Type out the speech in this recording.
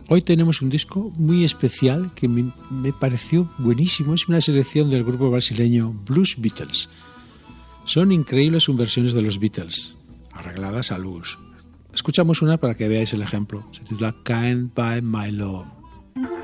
Hoy tenemos un disco muy especial que me pareció buenísimo. Es una selección del grupo brasileño Blues Beatles. Son increíbles sus versiones de los Beatles, arregladas al blues. Escuchamos una para que veáis el ejemplo. Se titula Can't Buy My Love.